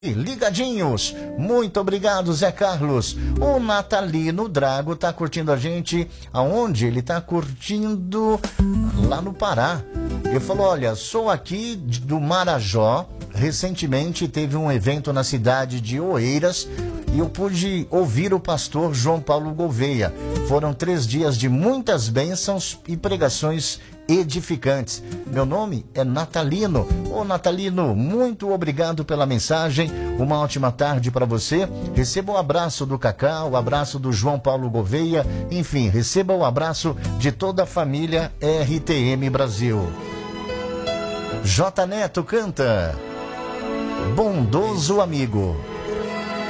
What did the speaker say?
Ligadinhos, muito obrigado, Zé Carlos. O Natalino Drago tá curtindo a gente. Aonde? Ele tá curtindo lá no Pará. Ele falou: olha, sou aqui do Marajó. Recentemente teve um evento na cidade de Oeiras e eu pude ouvir o pastor João Paulo Gouveia. Foram 3 dias de muitas bênçãos e pregações edificantes. Meu nome é Natalino. Ô Natalino, muito obrigado pela mensagem. Uma ótima tarde para você. Receba o abraço do Cacá, o abraço do João Paulo Gouveia. Enfim, receba o abraço de toda a família RTM Brasil. J Neto canta Bondoso Amigo.